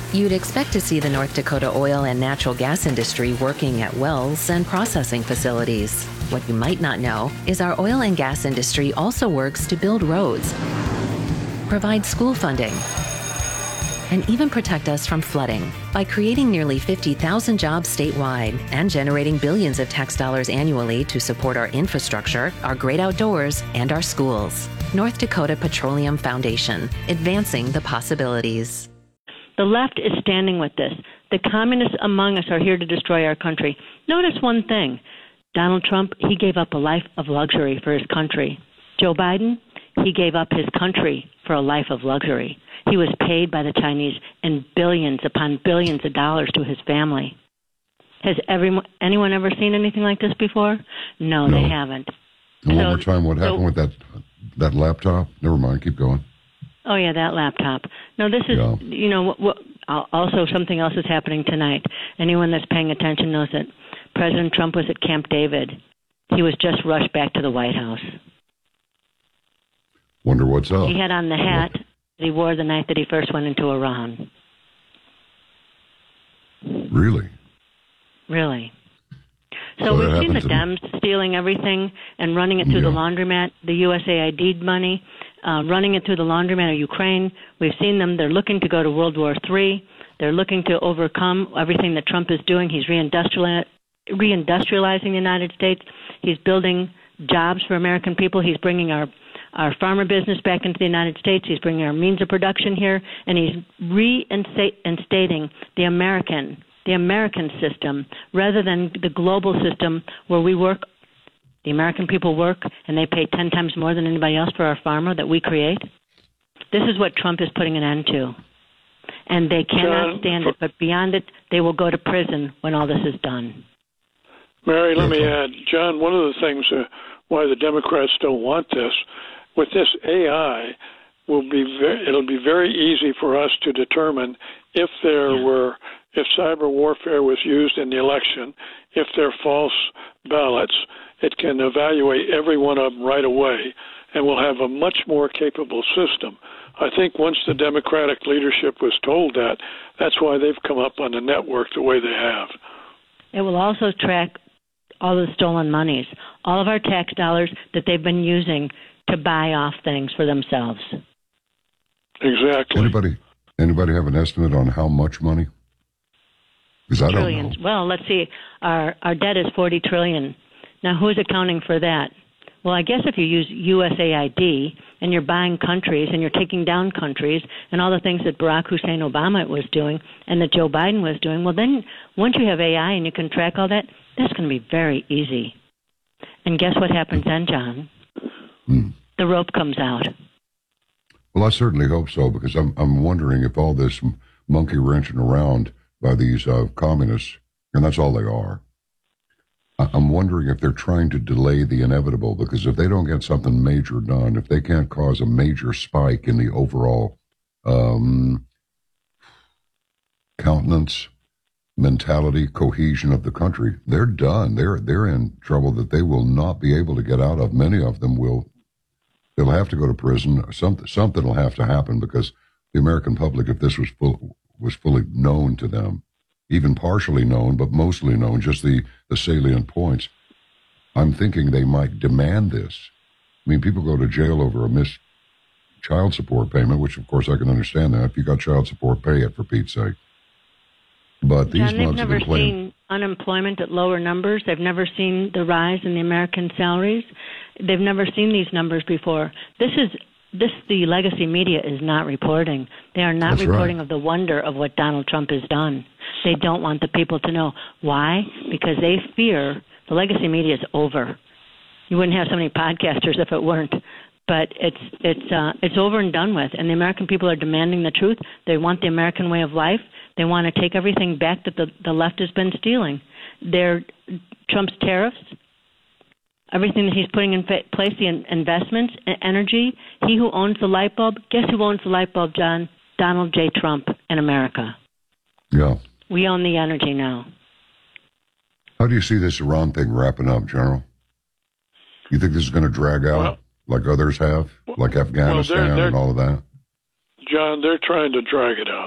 You'd expect to see the North Dakota oil and natural gas industry working at wells and processing facilities. What you might not know is our oil and gas industry also works to build roads, provide school funding, and even protect us from flooding by creating nearly 50,000 jobs statewide and generating billions of tax dollars annually to support our infrastructure, our great outdoors, and our schools. North Dakota Petroleum Foundation, advancing the possibilities. The left is standing with this. The communists among us are here to destroy our country. Notice one thing. Donald Trump, he gave up a life of luxury for his country. Joe Biden, he gave up his country for a life of luxury. He was paid by the Chinese in billions upon billions of dollars to his family. Has anyone ever seen anything like this before? No. They haven't. And one more time, what happened with that laptop? Never mind, keep going. Oh, yeah, that laptop. No, this is, also something else is happening tonight. Anyone that's paying attention knows that President Trump was at Camp David. He was just rushed back to the White House. Wonder what's up. He had on the hat that he wore the night that he first went into Iran. Really? Really. So we've seen the Dems stealing everything and running it through the laundromat, the USAID money, running it through the laundromat of Ukraine. We've seen them. They're looking to go to World War III. They're looking to overcome everything that Trump is doing. He's reindustrializing the United States. He's building jobs for American people. He's bringing our farmer business back into the United States. He's bringing our means of production here, and he's reinstating the American system rather than the global system where we work. The American people work, and they pay 10 times more than anybody else for our farmer that we create. This is what Trump is putting an end to. And they cannot stand it, but beyond it, they will go to prison when all this is done. Mary, let me add, John, one of the things why the Democrats don't want this, with this AI, it'll be very easy for us to determine if if cyber warfare was used in the election, if they're false ballots. It can evaluate every one of them right away, and we'll have a much more capable system. I think once the Democratic leadership was told that, that's why they've come up on the network the way they have. It will also track all the stolen monies, all of our tax dollars that they've been using to buy off things for themselves. Exactly. Anybody have an estimate on how much money? Because I Trillions. don't know. Well, let's see. Our debt is $40 trillion. Now, who's accounting for that? Well, I guess if you use USAID and you're buying countries and you're taking down countries and all the things that Barack Hussein Obama was doing and that Joe Biden was doing, well, then once you have AI and you can track all that, that's going to be very easy. And guess what happens then, John? The rope comes out. Well, I certainly hope so, because I'm wondering if all this monkey wrenching around by these communists, and that's all they are, I'm wondering if they're trying to delay the inevitable, because if they don't get something major done, if they can't cause a major spike in the overall countenance, mentality, cohesion of the country, they're done. They're in trouble that they will not be able to get out of. Many of them they'll have to go to prison. Something will have to happen, because the American public, if this was fully known to them, even partially known, but mostly known, just the salient points, I'm thinking they might demand this. I mean, people go to jail over a missed child support payment, which, of course, I can understand that. If you got child support, pay it, for Pete's sake. But these they've never seen unemployment at lower numbers. They've never seen the rise in the American salaries. They've never seen these numbers before. The legacy media is not reporting. They are not reporting of the wonder of what Donald Trump has done. They don't want the people to know. Why? Because they fear the legacy media is over. You wouldn't have so many podcasters if it weren't. But it's over and done with. And the American people are demanding the truth. They want the American way of life. They want to take everything back that the left has been stealing. Trump's tariffs, everything that he's putting in place, the investments, energy. He who owns the light bulb, guess who owns the light bulb, John? Donald J. Trump in America. Yeah. We own the energy now. How do you see this Iran thing wrapping up, General? You think this is going to drag out like others have, like Afghanistan and all of that? John, they're trying to drag it out.